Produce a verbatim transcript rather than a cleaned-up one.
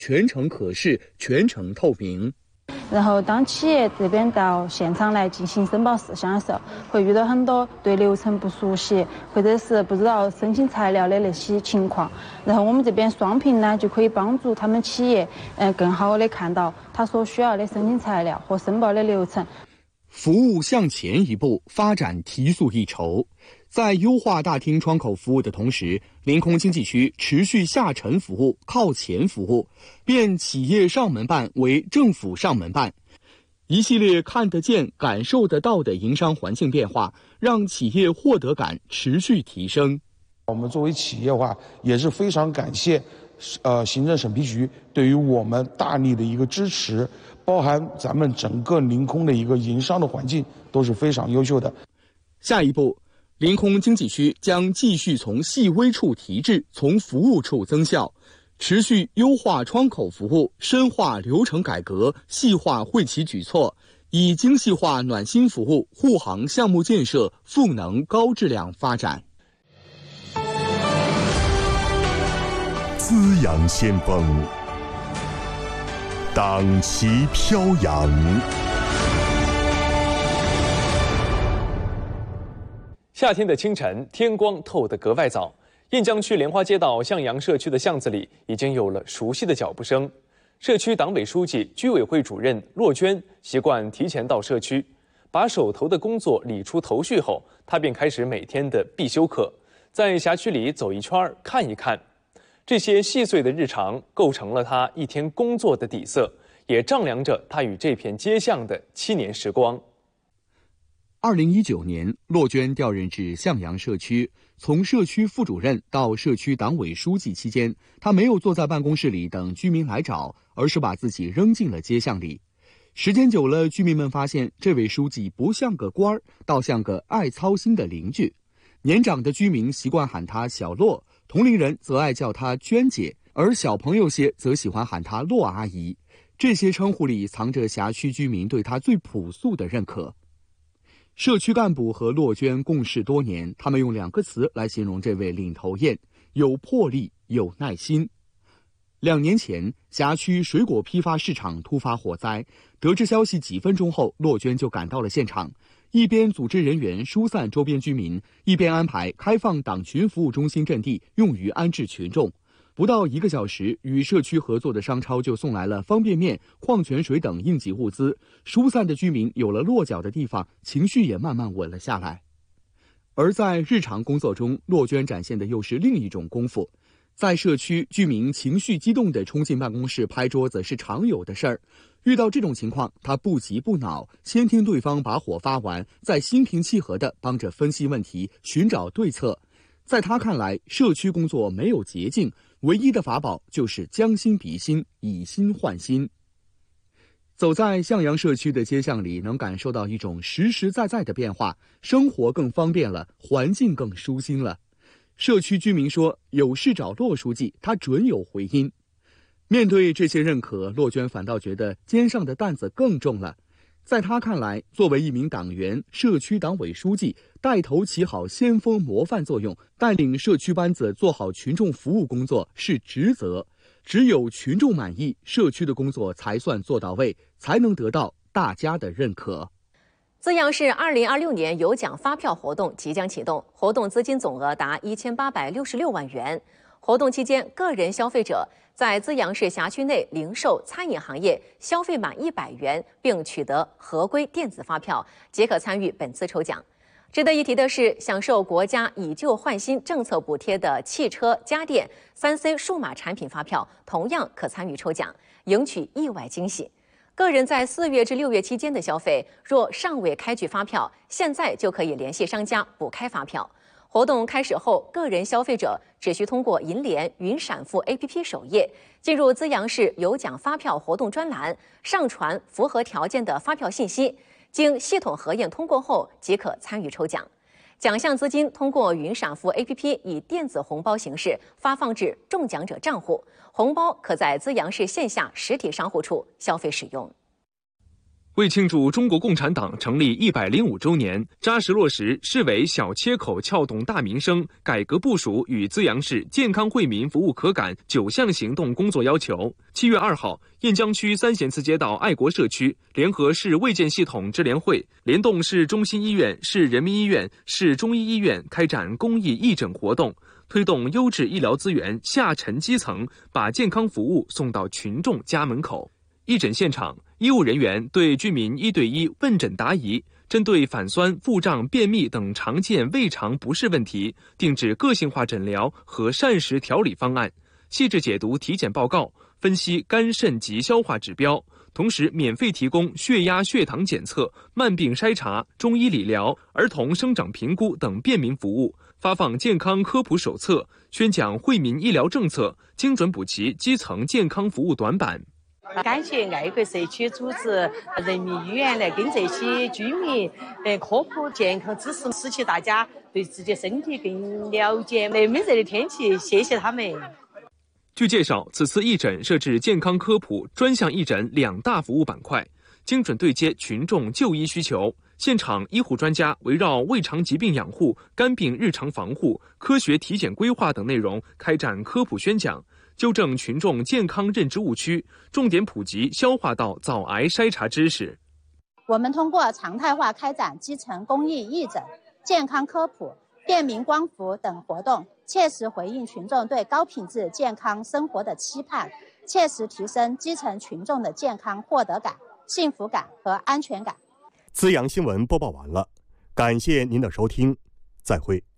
全程可视、全程透明。 然后，当企业这边到现场来进行申报事项的时候，会遇到很多对流程不熟悉，或者是不知道申请材料的那些情况。然后我们这边双屏呢，就可以帮助他们企业，呃，更好的看到他所需要的申请材料和申报的流程。 服务向前一步，发展提速一筹。在优化大厅窗口服务的同时，临空经济区持续下沉服务、靠前服务，变企业上门办为政府上门办。一系列看得见、感受得到的营商环境变化，让企业获得感持续提升。 我们作为企业的话，也是非常感谢，呃，行政审批局对于我们大力的一个支持，包含咱们整个临空的一个营商的环境都是非常优秀的。 下一步，临空经济区将继续从细微处提质，从服务处增效，持续优化窗口服务，深化流程改革，细化惠企举措，以精细化暖心服务护航项目建设赋能高质量发展。 滋养先锋，党旗飘扬。 夏天的清晨，天光透得格外早。雁江区莲花街道向阳社区的巷子里已经有了熟悉的脚步声。社区党委书记、居委会主任骆娟习惯提前到社区，把手头的工作理出头绪后，她便开始每天的必修课，在辖区里走一圈看一看。这些细碎的日常构成了她一天工作的底色，也丈量着她与这片街巷的七年时光。 二零一九年，骆娟调任至向阳社区，从社区副主任到社区党委书记期间，她没有坐在办公室里等居民来找，而是把自己扔进了街巷里。时间久了，居民们发现这位书记不像个官儿，倒像个爱操心的邻居。年长的居民习惯喊她小骆，同龄人则爱叫她娟姐，而小朋友些则喜欢喊她骆阿姨。这些称呼里藏着辖区居民对她最朴素的认可。社区干部和骆娟共事多年，他们用两个词来形容这位领头雁：有魄力，有耐心。两年前，辖区水果批发市场突发火灾，得知消息几分钟后，骆娟就赶到了现场，一边组织人员疏散周边居民，一边安排开放党群服务中心阵地用于安置群众。不到一个小时，与社区合作的商超就送来了方便面、矿泉水等应急物资，疏散的居民有了落脚的地方，情绪也慢慢稳了下来。而在日常工作中，骆娟展现的又是另一种功夫。在社区，居民情绪激动地冲进办公室拍桌子是常有的事儿。遇到这种情况，他不急不恼，先听对方把火发完，再心平气和地帮着分析问题，寻找对策。在他看来，社区工作没有捷径，唯一的法宝就是将心比心，以心换心。走在向阳社区的街巷里，能感受到一种实实在在的变化，生活更方便了，环境更舒心了。社区居民说，有事找骆书记，他准有回音。面对这些认可，骆娟反倒觉得肩上的担子更重了。在他看来，作为一名党员、社区党委书记，带头起好先锋模范作用，带领社区班子做好群众服务工作是职责。只有群众满意，社区的工作才算做到位，才能得到大家的认可。 资阳市二零二六年有奖发票活动即将启动，活动资金总额达一千八百六十六万元。活动期间，个人消费者在资阳市辖区内零售、餐饮行业消费满一百元，并取得合规电子发票，即可参与本次抽奖。值得一提的是，享受国家以旧换新政策补贴的汽车、家电、三 C 数码产品发票同样可参与抽奖，赢取意外惊喜。个人在四月至六月期间的消费，若尚未开具发票，现在就可以联系商家补开发票。活动开始后，个人消费者只需通过银联云闪付 A P P 首页，进入资阳市有奖发票活动专栏，上传符合条件的发票信息，经系统核验通过后，即可参与抽奖。奖项资金通过云闪付 A P P 以电子红包形式发放至中奖者账户，红包可在资阳市线下实体商户处消费使用。 为庆祝中国共产党成立一百零五周年，扎实落实市委小切口撬动大民生改革部署与资阳市健康惠民服务可感九项行动工作要求。七月二号，雁江区三弦寺街道爱国社区联合市卫健系统支联会，联动市中心医院、市人民医院、市中医医院开展公益义诊活动，推动优质医疗资源下沉基层，把健康服务送到群众家门口。义诊现场，医务人员对居民一对一问诊答疑，针对反酸、腹胀、便秘等常见胃肠不适问题，定制个性化诊疗和膳食调理方案，细致解读体检报告，分析肝肾及消化指标，同时免费提供血压、血糖检测、慢病筛查、中医理疗、儿童生长评估等便民服务，发放健康科普手册，宣讲惠民医疗政策，精准补齐基层健康服务短板。 感谢爱国社区组织人民医院来跟这些居民呃科普健康知识，使其大家对自己身体更了解。那闷热的天气，谢谢他们。 据介绍，此次义诊设置健康科普、专项义诊两大服务板块，精准对接群众就医需求。现场医护专家围绕胃肠疾病养护、肝病日常防护、科学体检规划等内容开展科普宣讲，纠正群众健康认知误区，重点普及消化道早癌筛查知识。 我们通过常态化开展基层公益义诊、健康科普、便民光伏等活动，切实回应群众对高品质健康生活的期盼，切实提升基层群众的健康获得感、幸福感和安全感。 资阳新闻播报完了，感谢您的收听，再会。